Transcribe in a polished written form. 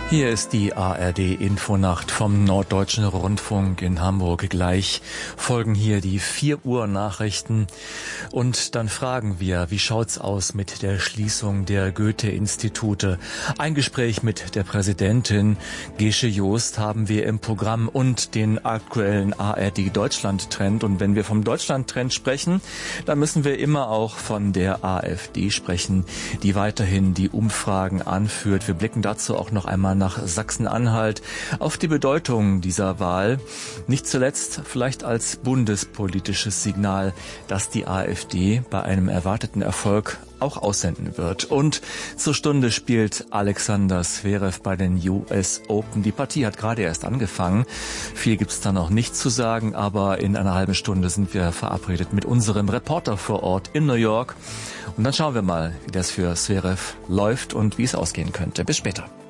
Hier ist die ARD-Infonacht vom Norddeutschen Rundfunk in Hamburg. Gleich folgen hier die 4 Uhr Nachrichten. Und dann fragen wir, wie schaut's aus mit der Schließung der Goethe-Institute? Ein Gespräch mit der Präsidentin Gesche Joost haben wir im Programm und den aktuellen ARD-Deutschland-Trend. Und wenn wir vom Deutschland-Trend sprechen, dann müssen wir immer auch von der AfD sprechen, die weiterhin die Umfragen anführt. Wir blicken dazu auch noch einmal nach Sachsen-Anhalt auf die Bedeutung dieser Wahl. Nicht zuletzt vielleicht als bundespolitisches Signal, dass die AfD bei einem erwarteten Erfolg auch aussenden wird. Und zur Stunde spielt Alexander Zverev bei den US Open. Die Partie hat gerade erst angefangen. Viel gibt's da noch nicht zu sagen, aber in einer halben Stunde sind wir verabredet mit unserem Reporter vor Ort in New York. Und dann schauen wir mal, wie das für Zverev läuft und wie es ausgehen könnte. Bis später.